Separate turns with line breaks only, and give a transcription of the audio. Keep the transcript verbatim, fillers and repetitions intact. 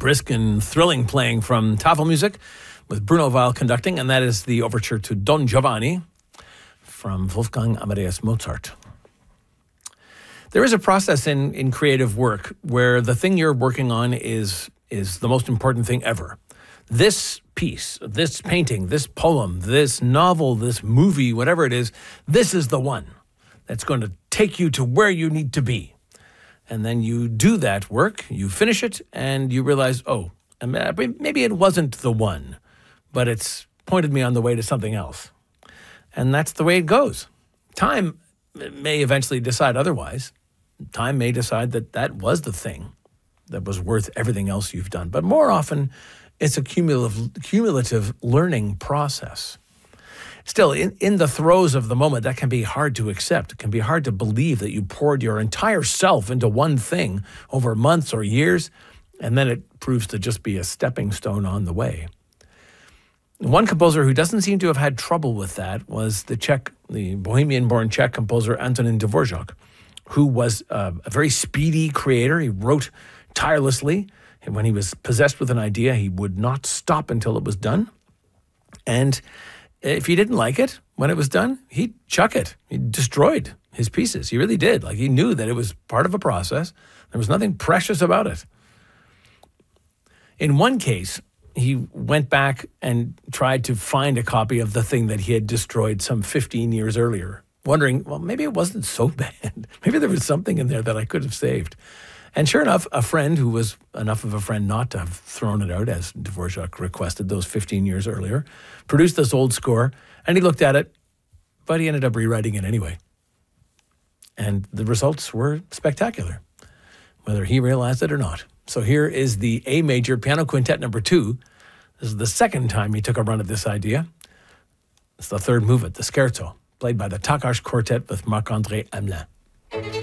brisk and thrilling playing from Tafelmusik with Bruno Weil conducting, and that is the overture to Don Giovanni from Wolfgang Amadeus Mozart. There is a process in, in creative work where the thing you're working on is, is the most important thing ever. This piece, this painting, this poem, this novel, this movie, whatever it is, this is the one that's going to take you to where you need to be. And then you do that work, you finish it, and you realize, oh, maybe it wasn't the one, but it's pointed me on the way to something else. And that's the way it goes. Time may eventually decide otherwise. Time may decide that that was the thing that was worth everything else you've done. But more often, it's a cumulative, cumulative learning process. Still, in, in the throes of the moment, that can be hard to accept. It can be hard to believe that you poured your entire self into one thing over months or years, and then it proves to just be a stepping stone on the way. One composer who doesn't seem to have had trouble with that was the Czech, the Bohemian-born Czech composer Antonín Dvořák, who was uh, a very speedy creator. He wrote tirelessly, and when he was possessed with an idea, he would not stop until it was done. And if he didn't like it when it was done, he'd chuck it. He destroyed his pieces. He really did. Like, he knew that it was part of a process. There was nothing precious about it. In one case, he went back and tried to find a copy of the thing that he had destroyed some fifteen years earlier, wondering, well, maybe it wasn't so bad. Maybe there was something in there that I could have saved. And sure enough, a friend who was enough of a friend not to have thrown it out, as Dvořák requested those fifteen years earlier, produced this old score, and he looked at it, but he ended up rewriting it anyway. And the results were spectacular, whether he realized it or not. So here is the A major piano quintet number two. This is the second time he took a run at this idea. It's the third movement, the scherzo, played by the Takács Quartet with Marc-André Hamelin.